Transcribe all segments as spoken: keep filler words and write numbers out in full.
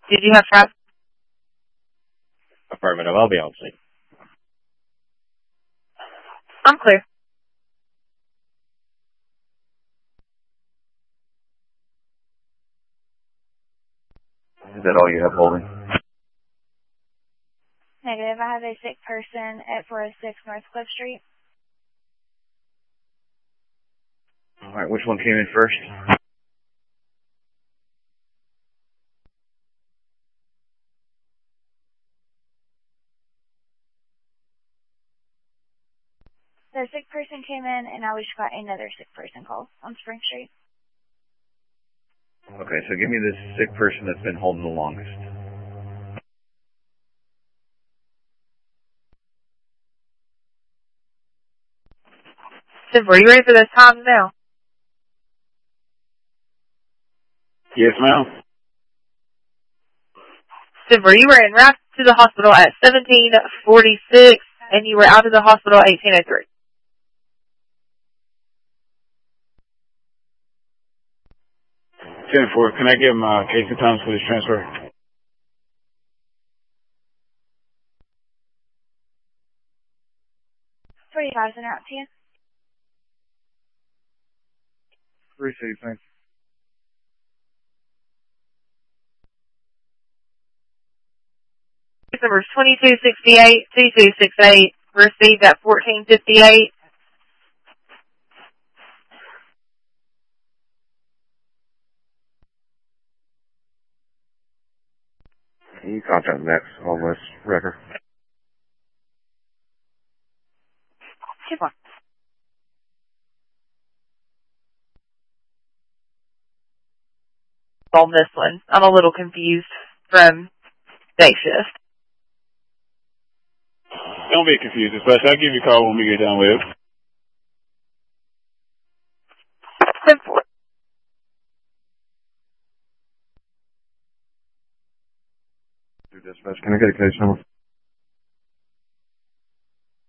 Did you have traffic? Affirmative. I'll be on scene. I'm clear. Is that all you have holding? Negative. I have a sick person at four oh six North Cliff Street. All right, which one came in first? The sick person came in, and now we just got another sick person call on Spring Street. Okay, so give me this sick person that's been holding the longest. Sid, are you ready for those times now? Yes, ma'am. Sid, you were en route to the hospital at seventeen forty-six, and you were out of the hospital at eighteen oh three. ten four, can I get my case and times for this transfer? forty-five and out to you. Appreciate it, thanks. Numbers twenty-two sixty-eight, twenty-two sixty-eight, received at fourteen fifty-eight. You contact Max on this record. Two more. On this one, I'm a little confused from day shift. Don't be confused, especially I'll give you a call when we get done with it. Simple. Dispatch, can I get a case number?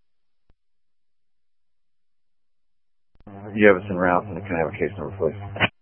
You have us en route, and can I have a case number, please?